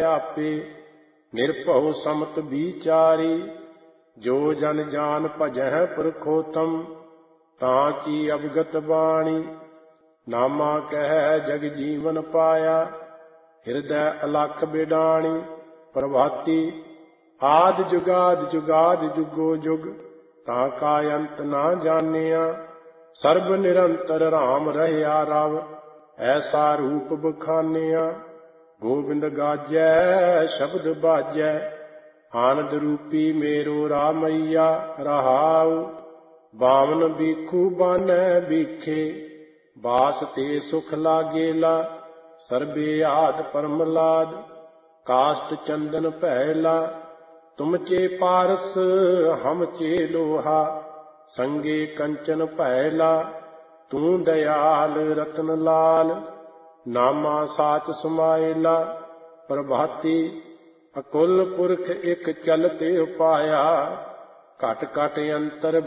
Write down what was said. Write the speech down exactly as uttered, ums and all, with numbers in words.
ਆਪੇ, ਨਿਰਭਉ ਸਮਤ ਵਿਚਾਰੀ। ਜੋ ਜਨ ਜਾਨ ਭਜਹਿ ਪੁਰਖੋਤਮ, ਤਾਂ ਕੀ ਅਵਗਤ ਬਾਣੀ। ਨਾਮਾ ਕਹਿ ਜਗ ਜੀਵਨ ਪਾਇਆ, ਹਿਰਦੈ ਅਲਖ ਬਿਡਾਣੀ। ਪ੍ਰਭਾਤੀ ਆਦਿ ਜੁਗਾਦਿ ਜੁਗਾਦਿ ਜੁਗੋ ਜੁਗ, ਤਾਂ ਕਾ ਅੰਤ ਨਾ ਜਾਣਿਆ। ਸਰਬ ਨਿਰੰਤਰ ਰਾਮ ਰਹਿਆ ਰਵ, ਐਸਾ ਰੂਪ ਬਖਾਨਿਆ। ਗੋਬਿੰਦ ਗਾਜੈ ਸ਼ਬਦ ਬਾਜੈ, ਆਨੰਦ ਰੂਪੀ ਮੇਰੋ ਰਾਮਈਆ। ਰਹਾਉ ਬਾਵਨ ਬੀਖੂ ਬਾਨੈ ਬੀਖੇ, ਬਾਸ ਤੇ ਸੁਖ ਲਾਗੇਲਾ। ਸਰਬੇ ਆਦ ਪਰਮਲਾਦ, ਕਾਸ਼ਟ ਚੰਦਨ ਭੈਲਾ। ਤੁਮ ਚੇ ਪਾਰਸ ਹਮ ਚੇ ਲੋਹਾ, ਸੰਗੇ ਕੰਚਨ ਭੈਲਾ। ਤੂੰ ਦਇਆਲ ਰਤਨ ਲਾਲ, ਨਾਮਾ ਸਾਚ ਸਮਾਇਲਾ। ਪ੍ਰਭਾਤੀ ਅਕੁਲ ਪੁਰਖ ਇਕ ਚਲਤੇ ਉਪਾਇਆ, ਘਟ ਘਟ ਅੰਤਰ